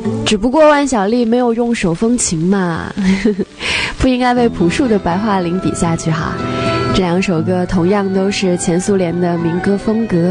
只不过万晓利没有用手风琴嘛，不应该被朴树的白桦林比下去哈。这两首歌同样都是前苏联的民歌风格。